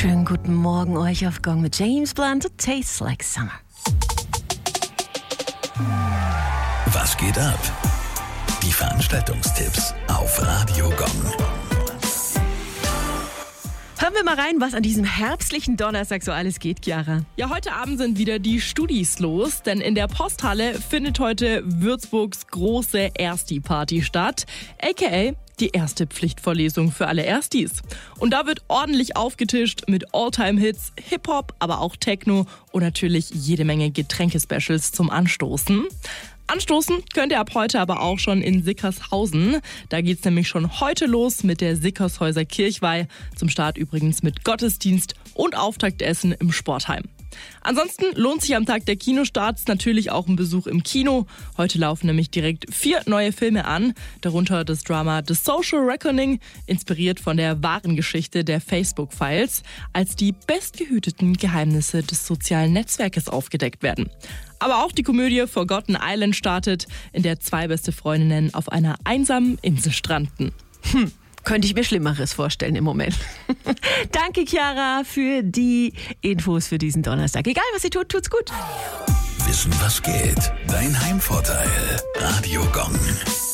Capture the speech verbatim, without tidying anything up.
Schönen guten Morgen euch auf Gong mit James Blunt. It tastes like summer. Was geht ab? Die Veranstaltungstipps auf Radio Gong. Hören wir mal rein, was an diesem herbstlichen Donnerstag so alles geht, Chiara. Ja, heute Abend sind wieder die Studis los, denn in der Posthalle findet heute Würzburgs große Ersti-Party statt, aka die erste Pflichtvorlesung für alle Erstis. Und da wird ordentlich aufgetischt mit All-Time-Hits, Hip-Hop, aber auch Techno und natürlich jede Menge Getränkespecials zum Anstoßen. Anstoßen könnt ihr ab heute aber auch schon in Sickershausen. Da geht's nämlich schon heute los mit der Sickershäuser Kirchweih. Zum Start übrigens mit Gottesdienst und Auftaktessen im Sportheim. Ansonsten lohnt sich am Tag der Kinostarts natürlich auch ein Besuch im Kino. Heute laufen nämlich direkt vier neue Filme an, darunter das Drama The Social Reckoning, inspiriert von der wahren Geschichte der Facebook-Files, als die bestgehüteten Geheimnisse des sozialen Netzwerkes aufgedeckt werden. Aber auch die Komödie Forgotten Island startet, in der zwei beste Freundinnen auf einer einsamen Insel stranden. Hm. Könnte ich mir Schlimmeres vorstellen im Moment. Danke, Chiara, für die Infos für diesen Donnerstag. Egal, was sie tut, tut's gut. Wissen, was geht? Dein Heimvorteil. Radio Gong.